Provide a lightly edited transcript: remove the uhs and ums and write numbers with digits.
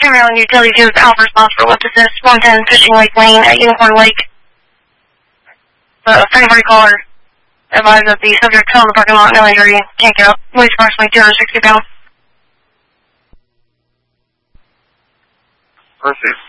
Maryland Utilities here with Alpha Responsible. What is this? 110 Fishing Lake Lane at Unicorn Lake. Secondary caller advised that the subject fell in the parking lot, no injury, can't get up. Weighs approximately 260 pounds. Proceed.